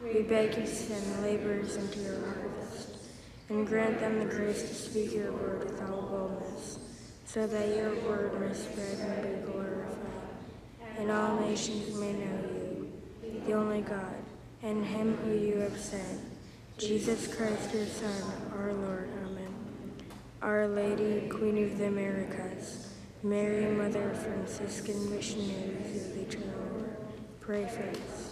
We beg you to send laborers into your harvest, and grant them the grace to speak your word with all boldness, so that your word may spread and be glorified, and all nations may know you, the only God, and him who you have sent, Jesus Christ, your Son, our Lord. Amen. Our Lady, Queen of the Americas, Mary, Mother of Franciscan Missionaries of the Eternal Word, pray for us.